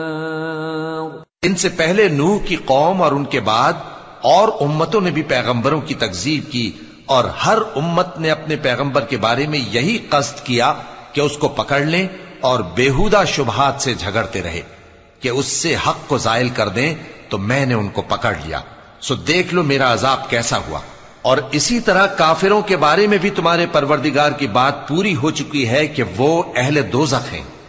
इनसे पहले नूह की कौम और उनके बाद और उम्मतों ने भी पैगंबरों की तकजीब की, और हर उम्मत ने अपने पैगंबर के बारे में यही कस्द किया कि उसको पकड़ लें और बेहुदा शुबहात से झगड़ते रहे कि उससे हक को जायल कर दें, तो मैंने उनको पकड़ लिया। सो देख लो मेरा अजाब कैसा हुआ। और इसी तरह काफिरों के बारे में भी तुम्हारे परवरदिगार की बात पूरी हो चुकी है कि वो अहले दोज़ख हैं।